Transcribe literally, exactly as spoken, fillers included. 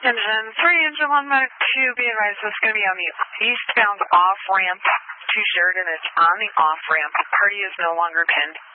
Engine three, engine one, mode two, be advised this is going to be on the eastbound off-ramp to Sheridan. It's on the off-ramp. Party is no longer pinned.